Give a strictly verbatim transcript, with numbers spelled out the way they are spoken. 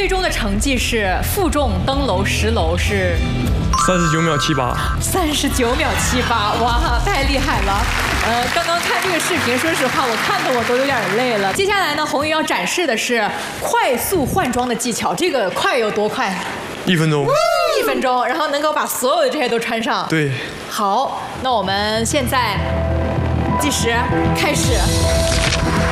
最终的成绩是负重登楼十楼是三十九秒七八， 三十九秒七八，哇，太厉害了！呃，刚刚看这个视频，说实话，我看的我都有点累了。接下来呢，红鱼要展示的是快速换装的技巧，这个快有多快？ 一分钟。 一分钟，然后能够把所有的这些都穿上。 对。 好，那我们现在计时开始。